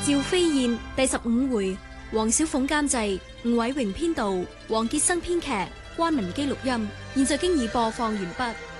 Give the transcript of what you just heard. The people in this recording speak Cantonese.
趙飛燕第15回，黃小鳳監製，吳偉榮編導，黃傑生編劇，關文基錄音。現在經已播放完畢。